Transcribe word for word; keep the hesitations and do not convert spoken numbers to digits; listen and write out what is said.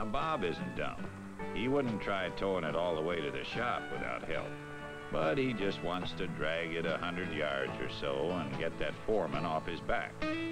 Now, Bob isn't dumb. He wouldn't try towing it all the way to the shop without help. But he just wants to drag it a hundred yards or so and get that foreman off his back.